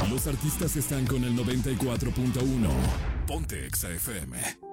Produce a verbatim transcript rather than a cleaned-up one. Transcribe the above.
Los artistas están con el noventa y cuatro punto uno. Ponte Exa F M.